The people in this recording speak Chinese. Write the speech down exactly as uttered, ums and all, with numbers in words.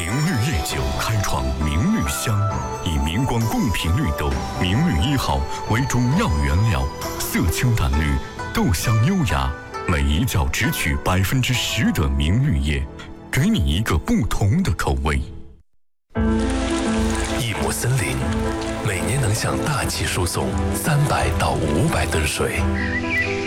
明绿夜酒开创明绿香，以明光贡品绿豆明绿一号为主要原料，色清淡绿，豆香优雅，每一窖只取百分之十的明绿叶，给你一个不同的口味。 一亩森林，每年能向大气输送三百到五百吨水。